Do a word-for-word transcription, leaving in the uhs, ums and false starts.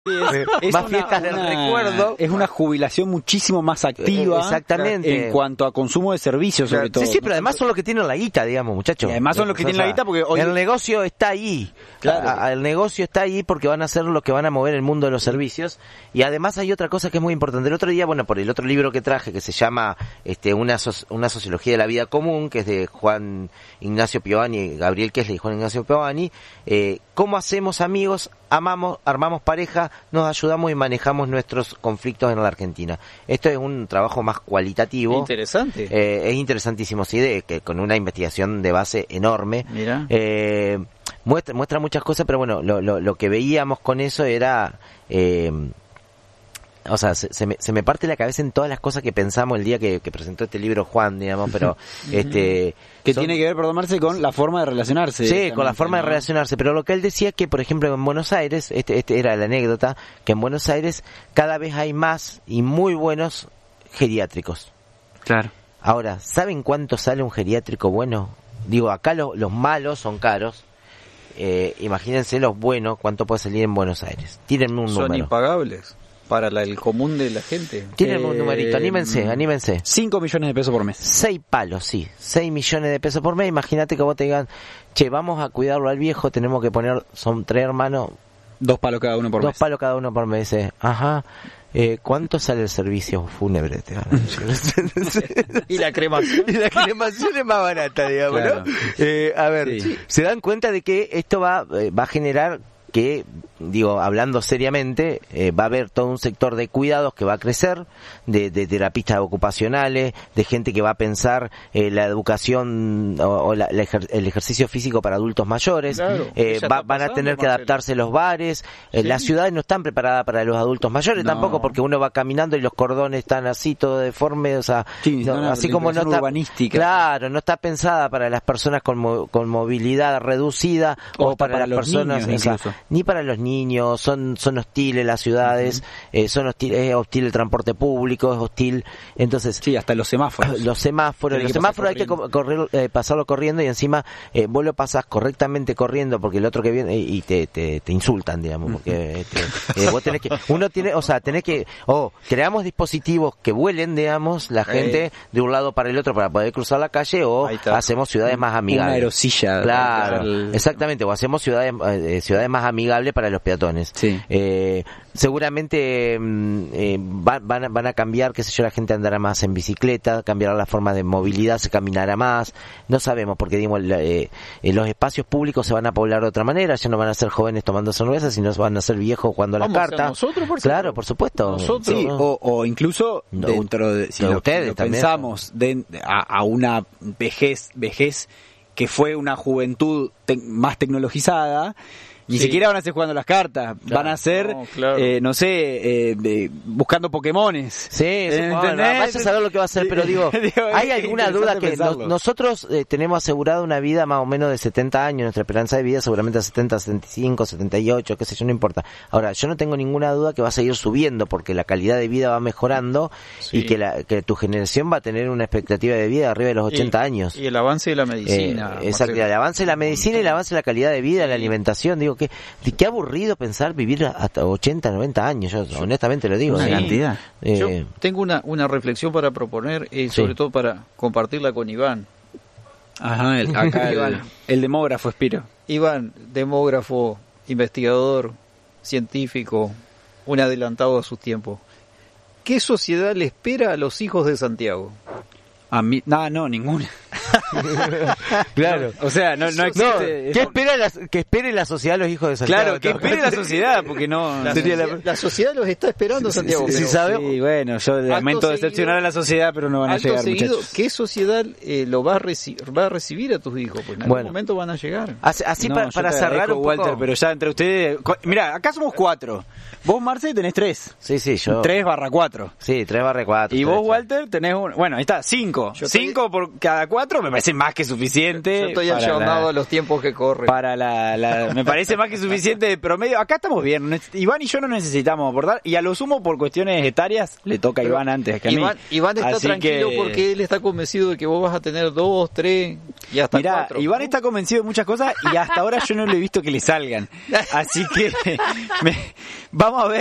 Es más una, fiestas del una, recuerdo. Es una jubilación muchísimo más activa. Exactamente. En cuanto a consumo de servicios, sobre todo. Sí, sí, pero además son los que tienen la guita, digamos, muchachos. Y además son los que o tienen sea, la guita porque hoy... el negocio está ahí. Claro. A, a, el negocio está ahí porque van a ser los que van a mover el mundo de los servicios. Y además hay otra cosa que es muy importante. El otro día, bueno, por el otro libro que traje, que se llama este una, so- una sociología de la vida común, que es de Juan Ignacio Piovani, Gabriel Kessler y Juan Ignacio Piovani, eh, ¿cómo hacemos amigos? Amamos, armamos pareja, nos ayudamos y manejamos nuestros conflictos en la Argentina. Esto es un trabajo más cualitativo. Interesante. Eh, es interesantísimo, sí, de, que con una investigación de base enorme. Mira. Eh, muestra, muestra muchas cosas, pero bueno, lo, lo, lo que veíamos con eso era... Eh, o sea, se, se, me, se me parte la cabeza en todas las cosas que pensamos el día que, que presentó este libro Juan, digamos, pero... este Que son, tiene que ver, perdón, Marce, con la forma de relacionarse. Sí, con la forma ¿no? de relacionarse, pero lo que él decía es que, por ejemplo, en Buenos Aires, este, este era la anécdota, que en Buenos Aires cada vez hay más y muy buenos geriátricos. Claro. Ahora, ¿saben cuánto sale un geriátrico bueno? Digo, acá lo, los malos son caros. Eh, imagínense los buenos, cuánto puede salir en Buenos Aires. Tírenme un Son número. impagables para la, el común de la gente. Tírenme un Eh, numerito, anímense, anímense. cinco millones de pesos por mes. Seis palos, sí. Seis millones de pesos por mes. Imagínate que vos te digan, che, vamos a cuidarlo al viejo, tenemos que poner, son tres hermanos, Dos palos cada uno por dos mes. palos cada uno por mes. eh. Ajá. Eh, ¿Cuánto sale el servicio fúnebre? Te van a decir. Y la cremación. Y la cremación es más barata, digamos, Claro. ¿no? Eh, a ver, Sí. se dan cuenta de que esto va, eh, va a generar que, digo, hablando seriamente, eh, va a haber todo un sector de cuidados que va a crecer, de, de terapistas ocupacionales, de gente que va a pensar eh, la educación o, o la, la ejer- el ejercicio físico para adultos mayores. Claro, eh, ya va- está van a pasando, tener que Marcelo. adaptarse los bares. Eh, Sí. Las ciudades no están preparadas para los adultos mayores No. tampoco, porque uno va caminando y los cordones están así, todo deforme, o sea, Sí, no, no, así la como no impresión está urbanística. claro, no está pensada para las personas con, mo- con movilidad reducida O o, hasta para, para las los personas niños, esa- incluso. ni para los niños, son son hostiles las ciudades, uh-huh. eh, son hostiles, es hostil el transporte público, es hostil, entonces Sí, hasta los semáforos. los semáforos, Tiene los que pasar semáforos hay que co- correr, eh, pasarlo corriendo y encima eh, vos lo pasás correctamente corriendo porque el otro que viene y, y te, te, te insultan, digamos, porque este, eh, vos tenés que, uno tiene, o sea, tenés que, o creamos dispositivos que vuelen, digamos, la gente Eh. de un lado para el otro para poder cruzar la calle o Ahí está. hacemos ciudades más Una amigables. aerosilla. Claro, El- exactamente, o hacemos ciudades eh, ciudades más amigables para los peatones. Sí. Eh, seguramente mm, eh, va- van, a, van a cambiar, qué sé yo, la gente andará más en bicicleta, cambiará la forma de movilidad, se caminará más, no sabemos, porque digamos, la- eh, eh, los espacios públicos se van a poblar de otra manera, ya no van a ser jóvenes tomando cervezas, sino van a ser viejos jugando las Vamos a ser cartas. nosotros, por Claro, supuesto. por supuesto. Nosotros. Sí, ¿no? o, o incluso No, dentro de, si no, lo, ustedes lo también. pensamos de, a, a una vejez, vejez que fue una juventud te- más tecnologizada, ni Sí. siquiera van a ser jugando las cartas, van a ser, no, claro. eh, no sé, eh, de- buscando Pokémones. Sí, supongo, ¿Entendés? vaya a saber lo que va a hacer, pero digo, Digo, ¿hay es alguna interesante duda que pensarlo. no- nosotros eh, tenemos asegurada una vida más o menos de setenta años, nuestra esperanza de vida seguramente a setenta, setenta y cinco, setenta y ocho, qué sé yo, no importa. Ahora, yo no tengo ninguna duda que va a seguir subiendo porque la calidad de vida va mejorando Sí. y que, la, que tu generación va a tener una expectativa de vida de arriba de los ochenta Y- años. Y el avance de la Eh, medicina. exacto, Marcelo. el avance de la medicina y el avance de la calidad de vida, la alimentación, digo que qué aburrido pensar vivir hasta ochenta, noventa años, yo honestamente lo digo. Una ¿sí? cantidad. Eh, Yo tengo una, una reflexión para proponer, eh, Sí. sobre todo para compartirla con Iván. Ajá, el, acá el, Iván. el demógrafo Espiro. Iván, demógrafo, investigador, científico, un adelantado a sus tiempos. ¿Qué sociedad le espera a los hijos de Santiago? A mí, no, no, ninguna. Claro. O sea, no, no No, existe. ¿qué espera la, que espere la sociedad de los hijos de Santiago? Claro, que espere la sociedad, porque no... La, Sería la- sociedad, la sociedad los está esperando, Santiago. sí, pero sí, sabe- Sí, bueno, yo Acto lamento seguido- decepcionar a la sociedad, pero no van a Acto llegar, seguido, muchachos. ¿qué sociedad eh, lo va a, reci- va a recibir a tus hijos? Pues en algún Bueno. momento van a llegar. Así, así No, pa- yo para te cerrar agradezco, un poco... Walter, pero ya entre ustedes... co- Mirá, acá somos cuatro. Vos, Marce, tenés tres. Sí, sí, yo... Tres barra cuatro. Sí, tres barra cuatro. Y tres, vos, sí. Walter, tenés un... Bueno, ahí está, cinco. Yo estoy- Cinco por cada cuatro me parece más que suficiente. Yo estoy para ayornado la- a los tiempos que corren. Para la, la- me parece más que suficiente de promedio. Acá estamos bien. no es- Iván y yo no necesitamos aportar. Y a lo sumo, por cuestiones etarias, le toca a Pero Iván antes que a mí. Iván, Iván está Así tranquilo que- porque él está convencido de que vos vas a tener dos, tres y hasta Mirá, cuatro. Iván está convencido de muchas cosas y hasta ahora yo no le he visto que le salgan. Así que me, Vamos a ver.